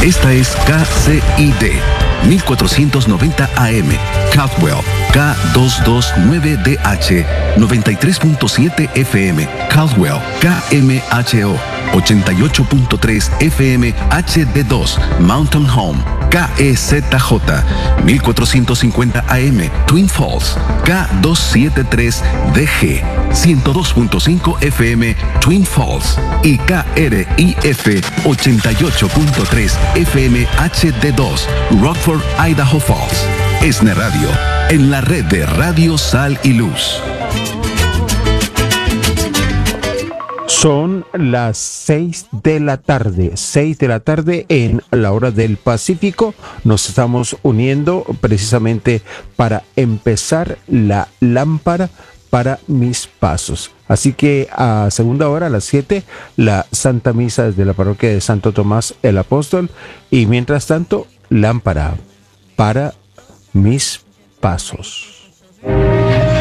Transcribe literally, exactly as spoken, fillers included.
Esta es K C I D mil cuatrocientos noventa A M, Caldwell, K doscientos veintinueve D H, noventa y tres punto siete F M, Caldwell, K M H O, ochenta y ocho punto tres F M H D dos, Mountain Home, K E Z J, mil cuatrocientos cincuenta A M, Twin Falls, K doscientos setenta y tres D G, ciento dos punto cinco F M, Twin Falls, y K R I F ochenta y ocho punto tres F M H D dos, Rockford, Idaho Falls. ESNE Radio, en la red de Radio Sal y Luz. Son las seis de la tarde, seis de la tarde en la hora del Pacífico. Nos estamos uniendo precisamente para empezar la lámpara para mis pasos. Así que a segunda hora, a las siete, la Santa Misa desde la parroquia de Santo Tomás el Apóstol. Y mientras tanto, lámpara para mis pasos.